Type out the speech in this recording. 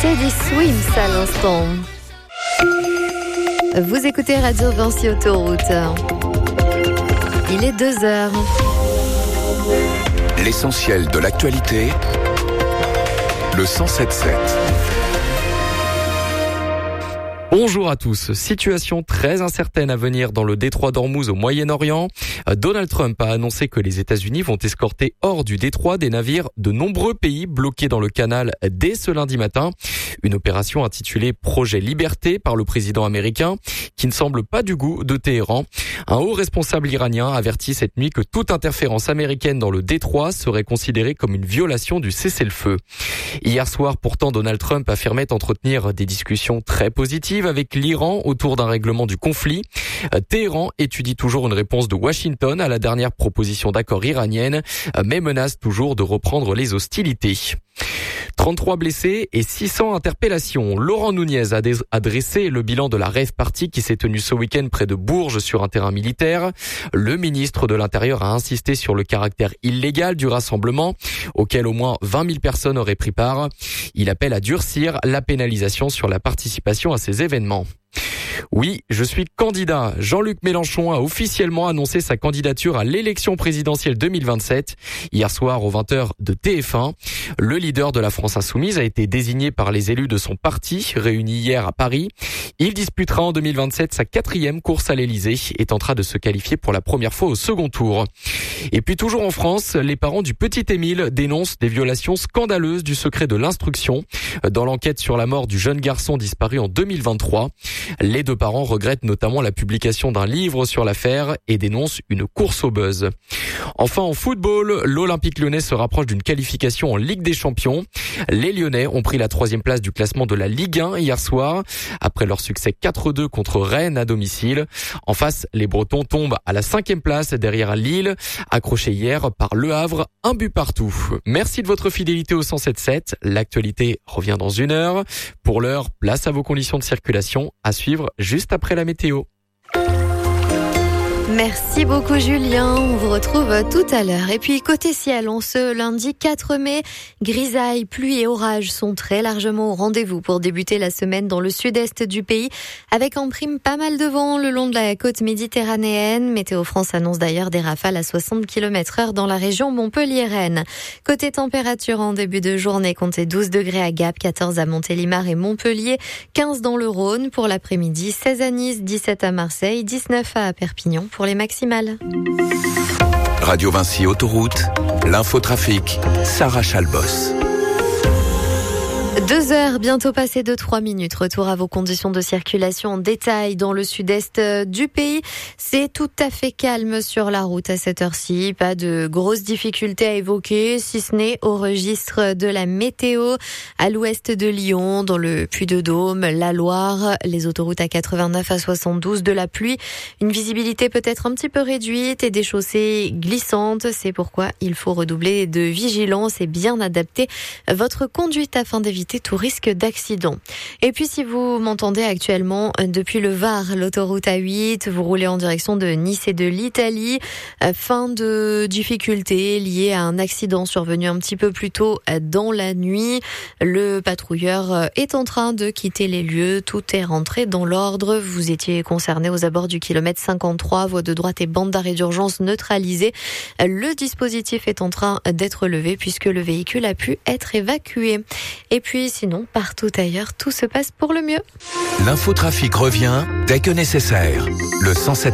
Teddy Swims à l'instant. Vous écoutez Radio Vinci Autoroute. Il est 2h. L'essentiel de l'actualité, le 107.7. Bonjour à tous. Situation très incertaine à venir dans le détroit d'Ormuz au Moyen-Orient. Donald Trump a annoncé que les États-Unis vont escorter hors du détroit des navires de nombreux pays bloqués dans le canal dès ce lundi matin. Une opération intitulée Projet Liberté par le président américain qui ne semble pas du goût de Téhéran. Un haut responsable iranien avertit cette nuit que toute interférence américaine dans le détroit serait considérée comme une violation du cessez-le-feu. Hier soir, pourtant, Donald Trump affirmait entretenir des discussions très positives avec l'Iran autour d'un règlement du conflit. Téhéran étudie toujours une réponse de Washington à la dernière proposition d'accord iranienne, mais menace toujours de reprendre les hostilités. 33 blessés et 600 interpellations. Laurent Nunez a dressé le bilan de la rave party qui s'est tenue ce week-end près de Bourges sur un terrain militaire. Le ministre de l'Intérieur a insisté sur le caractère illégal du rassemblement, auquel au moins 20 000 personnes auraient pris part. Il appelle à durcir la pénalisation sur la participation à ces événements. Oui, je suis candidat. Jean-Luc Mélenchon a officiellement annoncé sa candidature à l'élection présidentielle 2027. Hier soir, aux 20h de TF1, le leader de la France Insoumise a été désigné par les élus de son parti, réunis hier à Paris. Il disputera en 2027 sa 4e course à l'Elysée et tentera de se qualifier pour la première fois au second tour. Et puis toujours en France, les parents du petit Émile dénoncent des violations scandaleuses du secret de l'instruction dans l'enquête sur la mort du jeune garçon disparu en 2023. Les deux parents regrettent notamment la publication d'un livre sur l'affaire et dénoncent une course au buzz. Enfin, en football, l'Olympique Lyonnais se rapproche d'une qualification en Ligue des Champions. Les Lyonnais ont pris la 3e place du classement de la Ligue 1 hier soir, après leur succès 4-2 contre Rennes à domicile. En face, les Bretons tombent à la 5e place derrière Lille, accroché hier par Le Havre, 1 but partout. Merci de votre fidélité au 107.7. L'actualité revient dans 1 heure. Pour l'heure, place à vos conditions de circulation à suivre juste après la météo. Merci beaucoup Julien, on vous retrouve tout à l'heure. Et puis côté ciel, on ce lundi 4 mai, grisaille, pluie et orages sont très largement au rendez-vous pour débuter la semaine dans le sud-est du pays, avec en prime pas mal de vent le long de la côte méditerranéenne. Météo France annonce d'ailleurs des rafales à 60 km/h dans la région montpelliéraine. Côté température, en début de journée, comptez 12 degrés à Gap, 14 à Montélimar et Montpellier, 15 dans le Rhône pour l'après-midi, 16 à Nice, 17 à Marseille, 19 à Perpignan pour les maximales. Radio Vinci Autoroute, l'infotrafic, Sarah Chalbos. 2h, bientôt passé de 3 minutes. Retour à vos conditions de circulation en détail dans le sud-est du pays. C'est tout à fait calme sur la route à cette heure-ci. Pas de grosses difficultés à évoquer, si ce n'est au registre de la météo. À l'ouest de Lyon, dans le Puy-de-Dôme, la Loire, les autoroutes à 89 à 72, de la pluie. Une visibilité peut-être un petit peu réduite et des chaussées glissantes. C'est pourquoi il faut redoubler de vigilance et bien adapter votre conduite afin d'éviter tout risque d'accident. Et puis si vous m'entendez actuellement depuis le Var, l'autoroute A8, vous roulez en direction de Nice et de l'Italie, fin de difficultés liées à un accident survenu un petit peu plus tôt dans la nuit. Le patrouilleur est en train de quitter les lieux, tout est rentré dans l'ordre. Vous étiez concerné aux abords du kilomètre 53, voie de droite et bande d'arrêt d'urgence neutralisée. Le dispositif est en train d'être levé puisque le véhicule a pu être évacué. Et puis sinon, partout ailleurs, tout se passe pour le mieux. L'infotrafic revient dès que nécessaire. Le 107.7.